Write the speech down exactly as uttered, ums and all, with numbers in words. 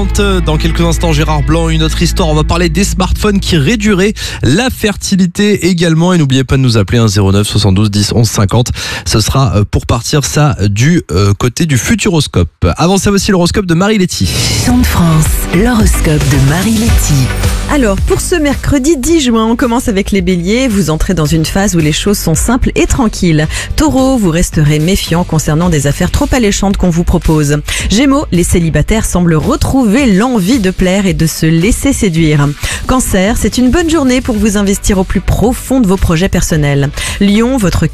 cinquante. Dans quelques instants, Gérard Blanc, une autre histoire. On va parler des smartphones qui réduiraient la fertilité également. Et n'oubliez pas de nous appeler un zéro neuf soixante-douze dix onze cinquante. Ce sera pour partir ça du euh, côté du futuroscope. Avant ça, voici l'horoscope de Marie-Letty. Chant de France, l'horoscope de Marie-Letty. Alors, pour ce mercredi dix juin, on commence avec les béliers. Vous entrez dans une phase où les choses sont simples et tranquilles. Taureau, vous resterez méfiant concernant des affaires trop alléchantes qu'on vous propose. Gémeaux, les célibataires semblent retrouver l'envie de plaire et de se laisser séduire. Cancer, c'est une bonne journée pour vous investir au plus profond de vos projets personnels. Lion, votre